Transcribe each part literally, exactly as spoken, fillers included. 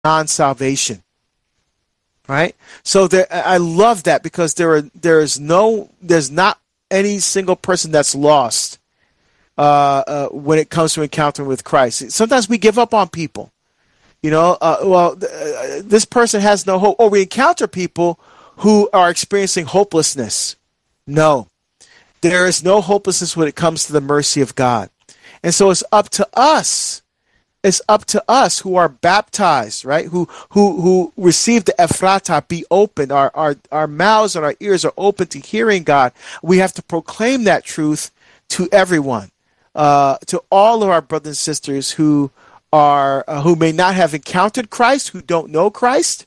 non-salvation. Right? So there, I love that, because there are there is no there's not any single person that's lost uh, uh, when it comes to encountering with Christ. Sometimes we give up on people. You know, uh, well, th- this person has no hope. Or we encounter people who are experiencing hopelessness. No, there is no hopelessness when it comes to the mercy of God. And so it's up to us. It's up to us who are baptized, right? Who who who receive the Ephrata, be open. Our, our, our mouths and our ears are open to hearing God. We have to proclaim that truth to everyone, uh, to all of our brothers and sisters who are uh, who may not have encountered Christ, who don't know Christ,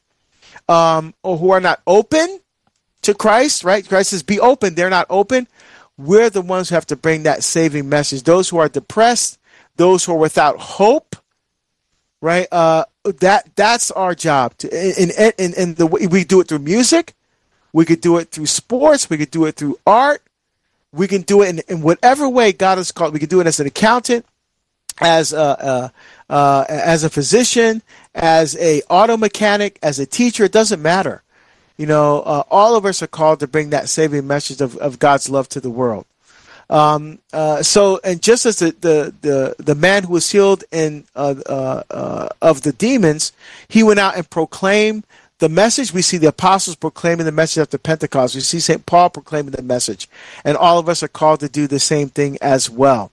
um, or who are not open to Christ, right? Christ says, be open. They're not open. We're the ones who have to bring that saving message. Those who are depressed, those who are without hope, right? Uh, that that's our job. To, and, and, and the way we do it through music, we could do it through sports, we could do it through art, we can do it in, in whatever way God has called. We can do it as an accountant, as a, uh, uh, as a physician, as a auto mechanic, as a teacher. It doesn't matter. You know, uh, all of us are called to bring that saving message of, of God's love to the world. Um, uh, so, and just as the, the, the, the man who was healed in, uh, uh, uh, of the demons, he went out and proclaimed the message. We see the apostles proclaiming the message after Pentecost. We see Saint Paul proclaiming the message. And all of us are called to do the same thing as well.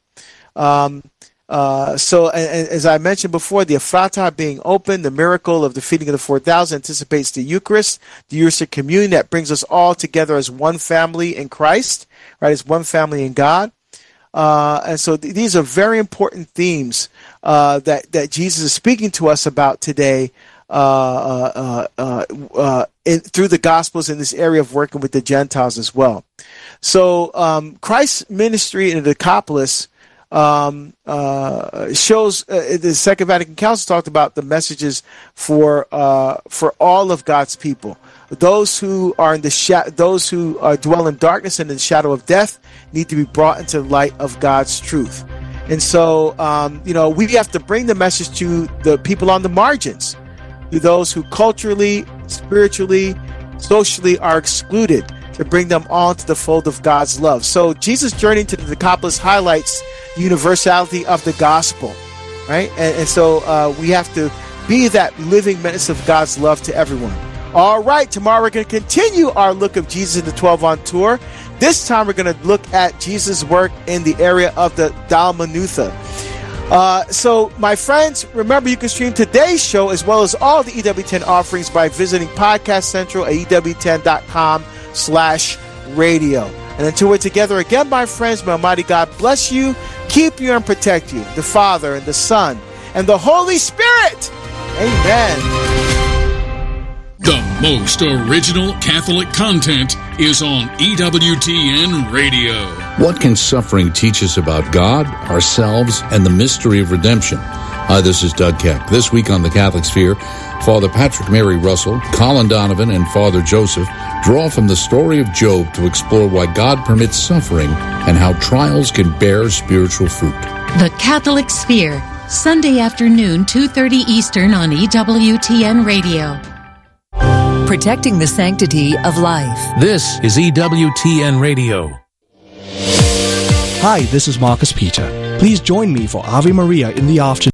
Um, uh, so, and, and as I mentioned before, the Ephrata being open, the miracle of the feeding of the four thousand anticipates the Eucharist, the Eucharistic communion that brings us all together as one family in Christ. Right, it's one family in God, uh, and so th- these are very important themes uh, that that Jesus is speaking to us about today uh, uh, uh, uh, in, through the Gospels in this area of working with the Gentiles as well. So um, Christ's ministry in the Decapolis um, uh, shows uh, the Second Vatican Council talked about the messages for uh, for all of God's people. Those who are in the sha- those who uh, dwell in darkness and in the shadow of death need to be brought into the light of God's truth. And so, um, you know, we have to bring the message to the people on the margins, to those who culturally, spiritually, socially are excluded, to bring them all into the fold of God's love. So Jesus' journey to the Decapolis highlights the universality of the gospel, right? And, and so uh, we have to be that living witness of God's love to everyone. All right, tomorrow we're going to continue our look of Jesus in the twelve on tour. This time we're going to look at Jesus' work in the area of the Dalmanutha. Uh, so, my friends, remember you can stream today's show as well as all the E W ten offerings by visiting Podcast Central at E W ten dot com slash radio. And until we're together again, my friends, may Almighty God bless you, keep you, and protect you, the Father and the Son and the Holy Spirit. Amen. The most original Catholic content is on E W T N Radio. What can suffering teach us about God, ourselves, and the mystery of redemption? Hi, this is Doug Keck. This week on the Catholic Sphere, Father Patrick Mary Russell, Colin Donovan, and Father Joseph draw from the story of Job to explore why God permits suffering and how trials can bear spiritual fruit. The Catholic Sphere, Sunday afternoon, two thirty Eastern on E W T N Radio. Protecting the sanctity of life. This is E W T N Radio. Hi, this is Marcus Peter. Please join me for Ave Maria in the afternoon.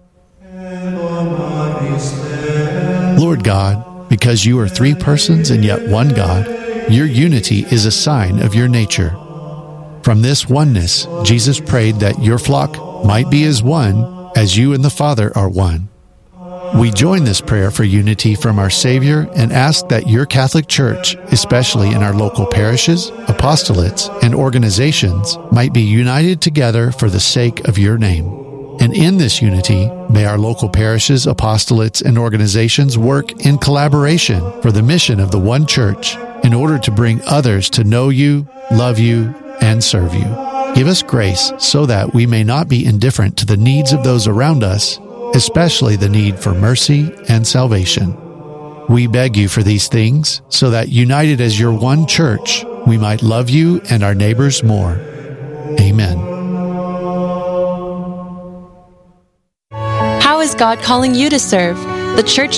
Lord God, because you are three persons and yet one God, your unity is a sign of your nature. From this oneness, Jesus prayed that your flock might be as one as you and the Father are one. We join this prayer for unity from our Savior and ask that your Catholic Church, especially in our local parishes, apostolates, and organizations, might be united together for the sake of your name. And in this unity, may our local parishes, apostolates, and organizations work in collaboration for the mission of the one Church in order to bring others to know you, love you, and serve you. Give us grace so that we may not be indifferent to the needs of those around us, especially the need for mercy and salvation. We beg you for these things, so that united as your one Church, we might love you and our neighbors more. Amen. How is God calling you to serve? The church